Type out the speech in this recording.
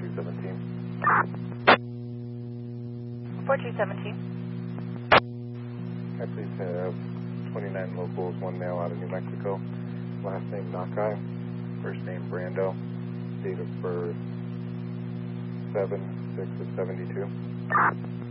4317. 4317. I please have 29 locals, 1 male out of New Mexico. Last name Nakai, first name Brando, date of birth 7/6/72.